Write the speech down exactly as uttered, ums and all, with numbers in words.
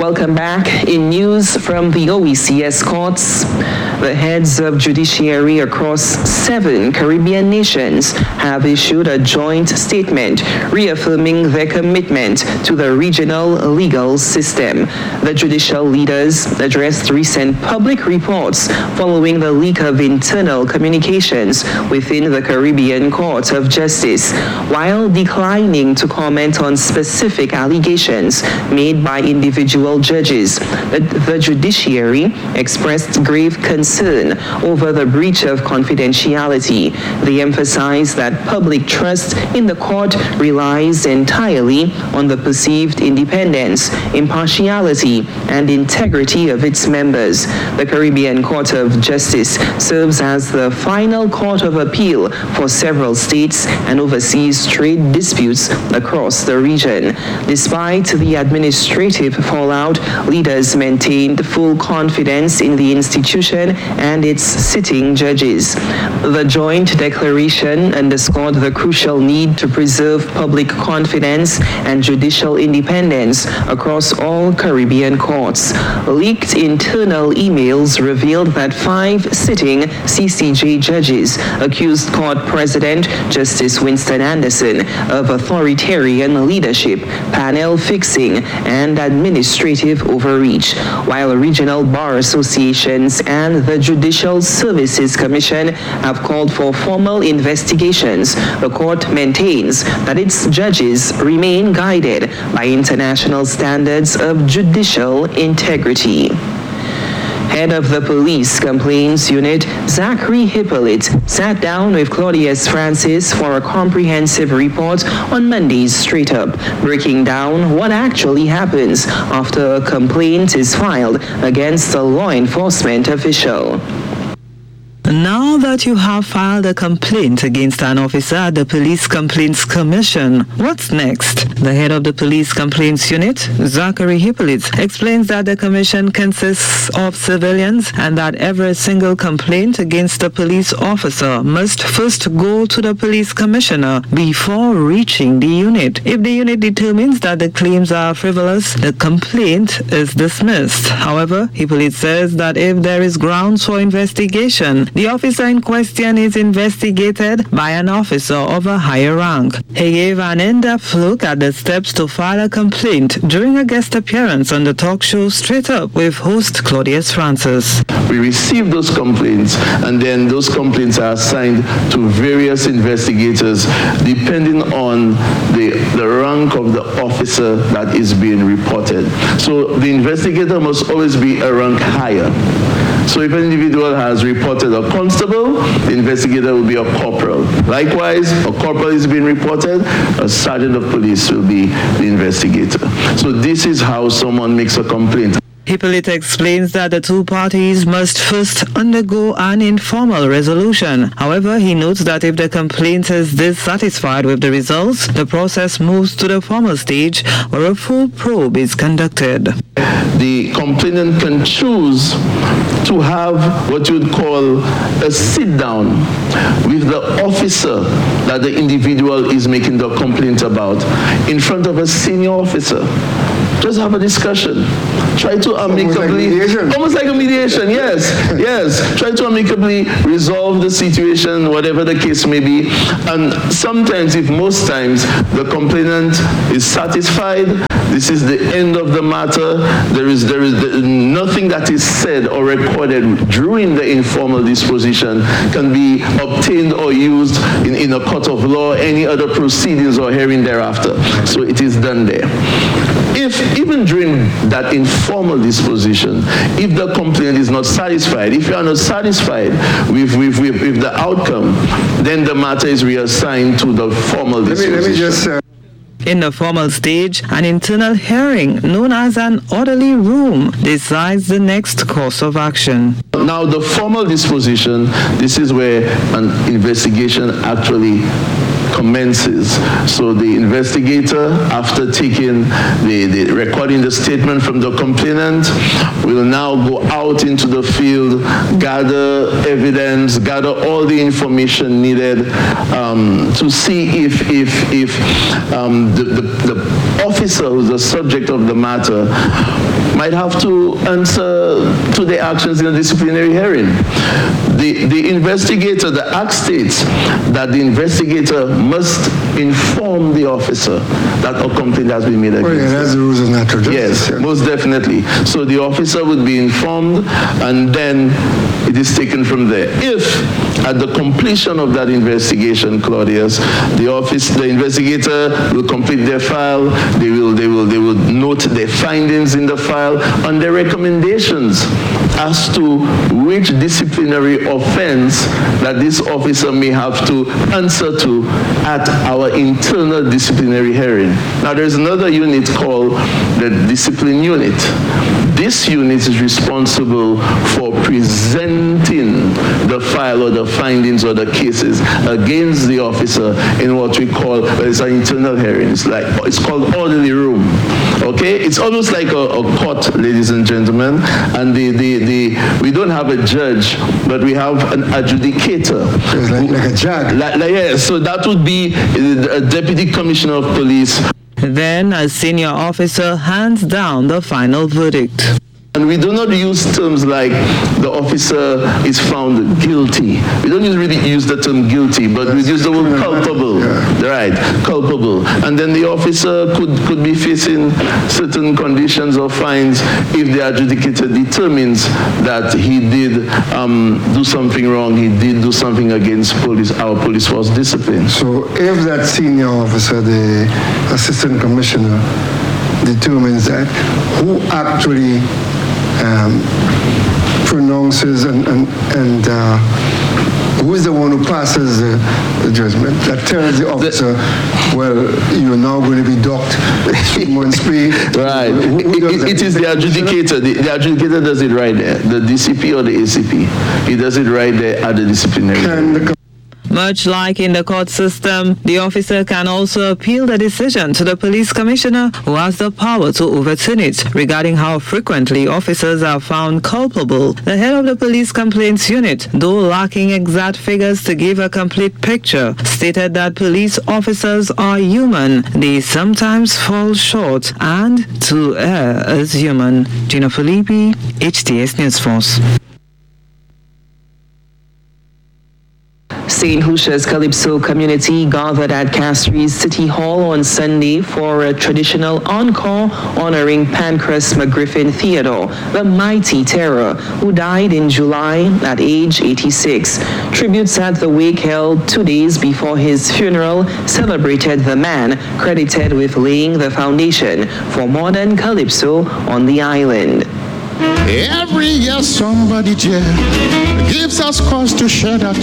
Welcome back. In news from the O E C S courts, the heads of judiciary across seven Caribbean nations have issued a joint statement reaffirming their commitment to the regional legal system. The judicial leaders addressed recent public reports following the leak of internal communications within the Caribbean Court of Justice, while declining to comment on specific allegations made by individual judges. The, the judiciary expressed grave concern over the breach of confidentiality. They emphasized that public trust in the court relies entirely on the perceived independence, impartiality, and integrity of its members. The Caribbean Court of Justice serves as the final court of appeal for several states and oversees trade disputes across the region. Despite the administrative fallout, leaders maintained full confidence in the institution and its sitting judges. The joint declaration underscored the crucial need to preserve public confidence and judicial independence across all Caribbean courts. Leaked internal emails revealed that five sitting C C J judges accused court president Justice Winston Anderson of authoritarian leadership, panel fixing, and administrative overreach, while regional bar associations and the Judicial Services Commission have called for formal investigations. The court maintains that its judges remain guided by international standards of judicial integrity. Head of the Police Complaints Unit, Zachary Hippolyte, sat down with Claudius Francis for a comprehensive report on Monday's Straight Up, breaking down what actually happens after a complaint is filed against a law enforcement official. Now that you have filed a complaint against an officer at the Police Complaints Commission, what's next? The head of the Police Complaints Unit, Zachary Hippolyte, explains that the commission consists of civilians and that every single complaint against a police officer must first go to the police commissioner before reaching the unit. If the unit determines that the claims are frivolous, the complaint is dismissed. However, Hippolyte says that if there is grounds for investigation, the officer in question is investigated by an officer of a higher rank. He gave an in-depth look at the steps to file a complaint during a guest appearance on the talk show Straight Up with host Claudius Francis. We receive those complaints, and then those complaints are assigned to various investigators depending on the, the rank of the officer that is being reported. So the investigator must always be a rank higher. So if an individual has reported a constable, the investigator will be a corporal. Likewise, a corporal is being reported, a sergeant of police will be the investigator. So this is how someone makes a complaint. Hippolyte explains that the two parties must first undergo an informal resolution. However, he notes that if the complaint is dissatisfied with the results, the process moves to the formal stage where a full probe is conducted. The complainant can choose to have what you would call a sit-down with the officer that the individual is making the complaint about in front of a senior officer. Just have a discussion. Try to amicably, almost like, almost like a mediation, yes, yes. Try to amicably resolve the situation, whatever the case may be. And sometimes, if most times, the complainant is satisfied, this is the end of the matter. There is, there is nothing that is said or recorded during the informal disposition can be obtained or used in, in a court of law, any other proceedings or hearing thereafter. So it is done there. If even during that informal disposition, if the complainant is not satisfied, if you are not satisfied with, with, with, with the outcome, then the matter is reassigned to the formal disposition. Let me, let me just, uh... In the formal stage, an internal hearing, known as an orderly room, decides the next course of action. Now, the formal disposition, this is where an investigation actually commences. So the investigator, after taking the, the recording the statement from the complainant, will now go out into the field, gather evidence, gather all the information needed um, to see if if if um, the, the, the officer who's the subject of the matter might have to answer to the actions in a disciplinary hearing. The, the investigator, the act states that the investigator must inform the officer that a complaint has been made against him. Well, yeah, that's the rules of natural justice. Yes, yeah. Most definitely. So the officer would be informed, and then it is taken from there. If at the completion of that investigation, Claudius, the office, the investigator will complete their file, they will, they will, they will note their findings in the file and their recommendations as to which disciplinary offense that this officer may have to answer to at our internal disciplinary hearing. Now, there's another unit called the discipline unit. This unit is responsible for presenting the file or the findings or the cases against the officer in what we call, it's an internal hearing. It's like, it's called orderly room. Okay? It's almost like a, a court, ladies and gentlemen. And the, the, the, we don't have a judge, but we have an adjudicator. It's like, like a judge. Like, like, yeah, so that would be a deputy commissioner of police. Then a senior officer hands down the final verdict. And we do not use terms like the officer is found guilty. We don't use, really use the term guilty, but we use the word culpable. Yeah. Right, culpable. And then the officer could, could be facing certain conditions or fines if the adjudicator determines that he did um, do something wrong, he did do something against police, our police force discipline. So if that senior officer, the assistant commissioner, determines that, who actually um, pronounces and, and, and uh, who is the one who passes the, the judgment that tells the officer, the, well, you're now going to be docked three months pay? Right. Who, who it, it is the adjudicator. The, the adjudicator does it right there. The D C P or the A C P. He does it right there at the disciplinary. Can the Much like in the court system, the officer can also appeal the decision to the police commissioner, who has the power to overturn it. Regarding how frequently officers are found culpable, the head of the police complaints unit, though lacking exact figures to give a complete picture, stated that police officers are human. They sometimes fall short, and to err as human. Gina Filippi, H T S News Force. Saint Lucia's Calypso community gathered at Castries City Hall on Sunday for a traditional encore honoring Pancras McGriffin Theodore, the mighty terror, who died in July at age eighty-six. Tributes at the wake held two days before his funeral celebrated the man credited with laying the foundation for modern Calypso on the island. Every year somebody dear gives us cause to shed our